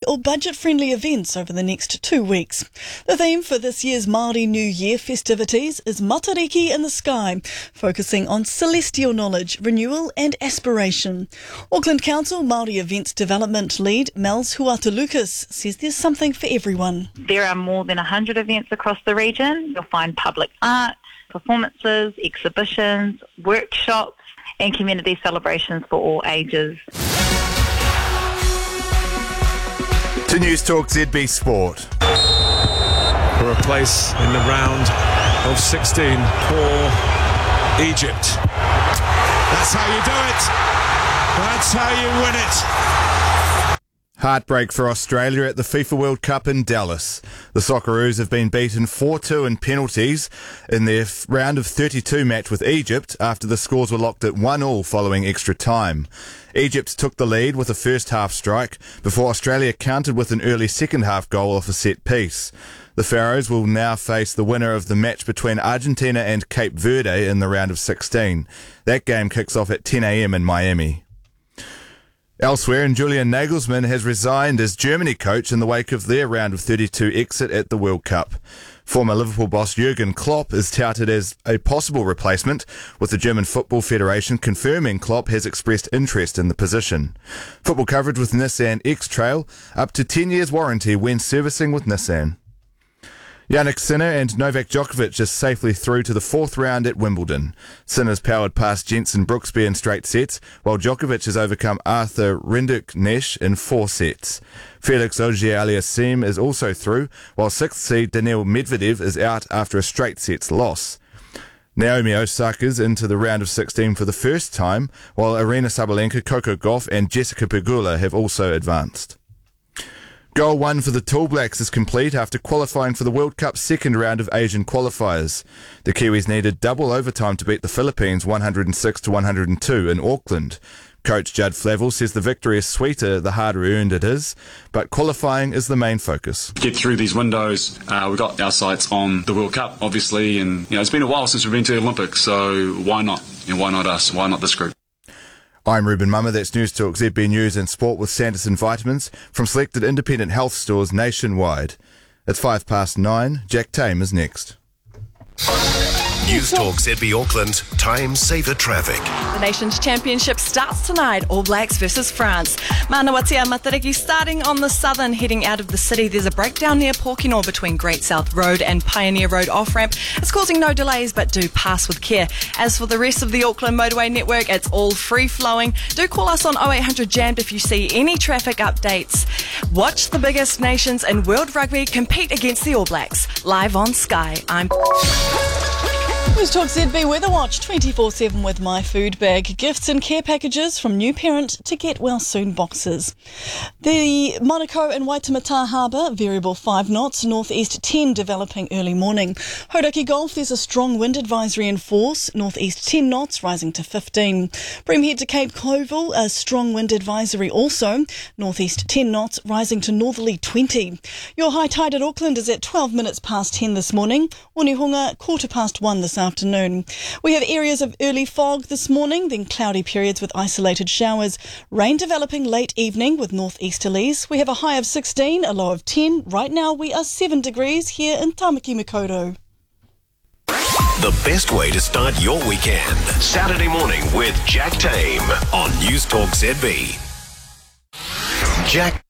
or budget-friendly events over the next 2 weeks. The theme for this year's Māori New Year festivities is Matariki in the Sky, focusing on celestial knowledge, renewal and aspiration. Auckland Council Māori Events Development Lead Mels Huata-Lucas says there's something for everyone. There are more than 100 events across the region. You'll find public art, performances, exhibitions, workshops and community celebrations for all ages. To News Talk ZB Sport. For a place in the round of 16 for Egypt. That's how you do it. That's how you win it. Heartbreak for Australia at the FIFA World Cup in Dallas. The Socceroos have been beaten 4-2 in penalties in their round of 32 match with Egypt after the scores were locked at 1-1 following extra time. Egypt took the lead with a first half strike before Australia countered with an early second half goal off a set piece. The Pharaohs will now face the winner of the match between Argentina and Cape Verde in the round of 16. That game kicks off at 10 a.m. in Miami. Elsewhere, Julian Nagelsmann has resigned as Germany coach in the wake of their round of 32 exit at the World Cup. Former Liverpool boss Jurgen Klopp is touted as a possible replacement, with the German Football Federation confirming Klopp has expressed interest in the position. Football coverage with Nissan X-Trail, up to 10 years warranty when servicing with Nissan. Jannik Sinner and Novak Djokovic are safely through to the fourth round at Wimbledon. Sinner's powered past Jenson Brooksby in straight sets, while Djokovic has overcome Arthur Rinderknecht in 4 sets. Felix Auger-Aliassime is also through, while 6th seed Daniil Medvedev is out after a straight sets loss. Naomi Osaka's into the round of 16 for the first time, while Aryna Sabalenka, Coco Gauff and Jessica Pegula have also advanced. Goal 1 for the Tall Blacks is complete after qualifying for the World Cup's second round of Asian qualifiers. The Kiwis needed double overtime to beat the Philippines 106-102 in Auckland. Coach Judd Flavel says the victory is sweeter the harder earned it is, but qualifying is the main focus. Get through these windows. We've got our sights on the World Cup, obviously, and it's been a while since we've been to the Olympics, so why not? Why not us? Why not this group? I'm Ruben Mummer, that's News Talk ZB News and Sport with Sanderson Vitamins from selected independent health stores nationwide. It's 9:05. Jack Tame is next. News Talk ZB Auckland, time saver traffic. The Nations Championship starts tonight, All Blacks versus France. Manawatia Matariki starting on the southern, heading out of the city. There's a breakdown near Pōkeno between Great South Road and Pioneer Road off-ramp. It's causing no delays, but do pass with care. As for the rest of the Auckland motorway network, it's all free-flowing. Do call us on 0800 JAMmed if you see any traffic updates. Watch the biggest nations in World Rugby compete against the All Blacks. Live on Sky. I'm... News Talk ZB Weather Watch 24/7 with My Food Bag. Gifts and care packages from new parent to get well soon boxes. The Manukau and Waitemata Harbour, variable 5 knots, northeast 10 developing early morning. Hauraki Gulf, there's a strong wind advisory in force, northeast 10 knots rising to 15. Brimhead to Cape Colville, a strong wind advisory also, northeast 10 knots rising to northerly 20. Your high tide at Auckland is at 12 minutes past 10 this morning. Onehunga, 1:15 this afternoon. We have areas of early fog this morning, then cloudy periods with isolated showers. Rain developing late evening with northeasterlies. We have a high of 16, a low of 10. Right now we are 7 degrees here in Tamaki Makaurau. The best way to start your weekend. Saturday morning with Jack Tame on News Talk ZB. Jack